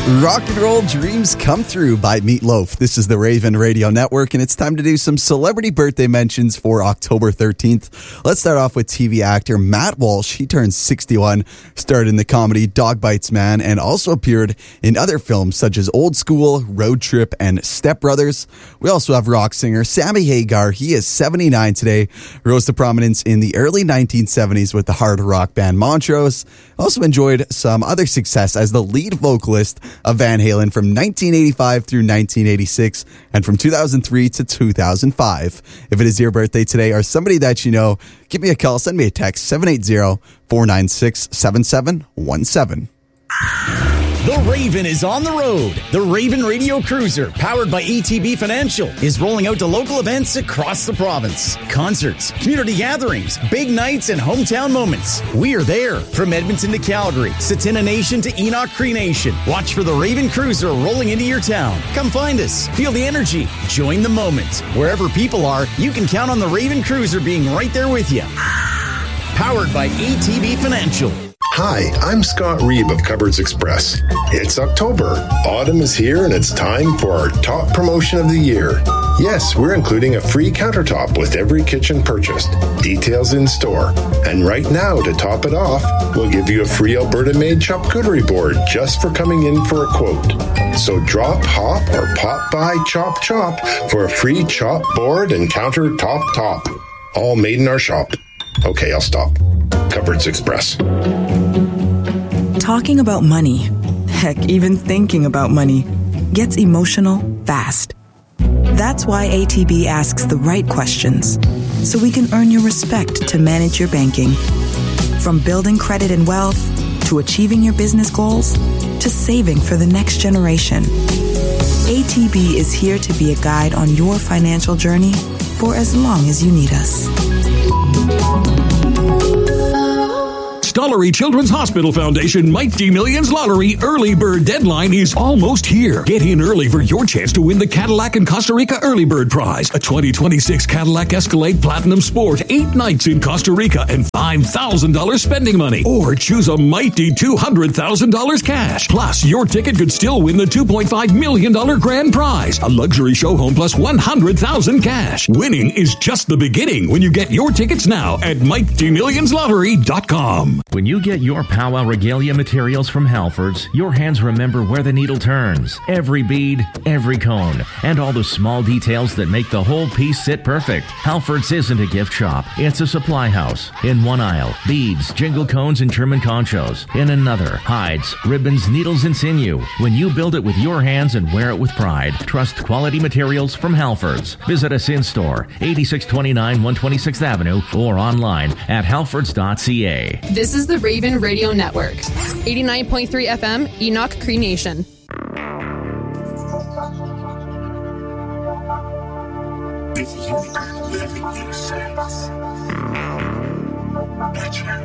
Rock and Roll Dreams Come Through by Meatloaf. This is the Raven Radio Network, and it's time to do some celebrity birthday mentions for October 13th. Let's start off with TV actor Matt Walsh. He turned 61, starred in the comedy Dog Bites Man, and also appeared in other films such as Old School, Road Trip, and Step Brothers. We also have rock singer Sammy Hagar. He is 79 today, rose to prominence in the early 1970s with the hard rock band Montrose. Also enjoyed some other success as the lead vocalist of Van Halen from 1985 through 1986 and from 2003 to 2005. If it is your birthday today or somebody that you know, give me a call, send me a text, 780-496-7717. The Raven is on the road. The Raven Radio Cruiser, powered by ATB Financial, is rolling out to local events across the province. Concerts, community gatherings, big nights, and hometown moments. We are there. From Edmonton to Calgary, Tsuut'ina Nation to Enoch Cree Nation. Watch for the Raven Cruiser rolling into your town. Come find us. Feel the energy. Join the moment. Wherever people are, you can count on the Raven Cruiser being right there with you. Powered by ATB Financial. Hi, I'm Scott Reeb of Cupboards Express. It's October. Autumn is here and it's time for our top promotion of the year. Yes, we're including a free countertop with every kitchen purchased. Details in store. And right now, to top it off, we'll give you a free Alberta-made charcuterie board just for coming in for a quote. So drop, hop, or pop by Chop Chop for a free chop board and countertop top. All made in our shop. Okay, I'll stop. Cupboards Express. Talking about money, heck, even thinking about money, gets emotional fast. That's why ATB asks the right questions, so we can earn your respect to manage your banking. From building credit and wealth, to achieving your business goals, to saving for the next generation. ATB is here to be a guide on your financial journey for as long as you need us. Stollery Children's Hospital Foundation Mighty Millions Lottery early bird deadline is almost here. Get in early for your chance to win the Cadillac and Costa Rica early bird prize, a 2026 Cadillac Escalade Platinum Sport, 8 nights in Costa Rica and $5,000 spending money. Or choose a mighty $200,000 cash. Plus, your ticket could still win the $2.5 million grand prize, a luxury show home plus $100,000 cash. Winning is just the beginning when you get your tickets now at MightyMillionsLottery.com. When you get your Powwow Regalia materials from Halfords, your hands remember where the needle turns. Every bead, every cone, and all the small details that make the whole piece sit perfect. Halfords isn't a gift shop. It's a supply house. In one aisle, beads, jingle cones, and German conchos. In another, hides, ribbons, needles, and sinew. When you build it with your hands and wear it with pride, trust quality materials from Halfords. Visit us in-store, 8629 126th Avenue, or online at halfords.ca. This is the Raven Radio Network. 89.3 FM, Enoch Cree Nation. If you could live in your sense,